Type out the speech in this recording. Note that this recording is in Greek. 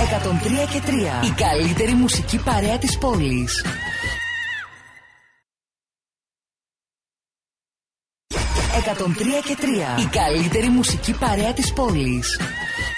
103 και 3. Η καλύτερη μουσική παρέα της πόλης. 103 και 3. Η καλύτερη μουσική παρέα της πόλης.